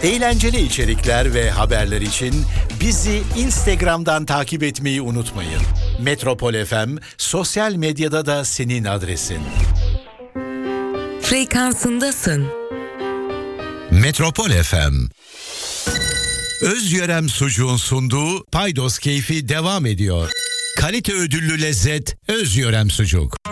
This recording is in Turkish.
Eğlenceli içerikler ve haberler için bizi Instagram'dan takip etmeyi unutmayın. Metropol FM sosyal medyada da senin adresin. Frekansındasın. Metropol FM. Özyörem Sucuğun sunduğu Paydos Keyfi devam ediyor. Kalite ödüllü lezzet Özyörem Sucuk.